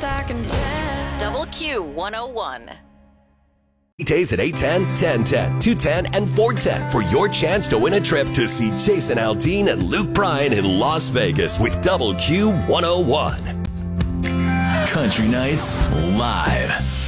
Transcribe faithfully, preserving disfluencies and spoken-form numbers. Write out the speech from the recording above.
I can tell. Double Q one oh one. Days at eight ten, ten ten, two ten, and four ten for your chance to win a trip to see Jason Aldean and Luke Bryan in Las Vegas with Double Q one oh one. Country Nights Live.